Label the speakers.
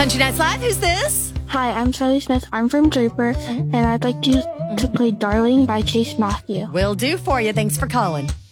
Speaker 1: Country Nights Live, who's this?
Speaker 2: Hi, I'm Charlie Smith. I'm from Draper, and I'd like you to play Darling by Chase Matthew.
Speaker 1: Will do for you. Thanks for calling.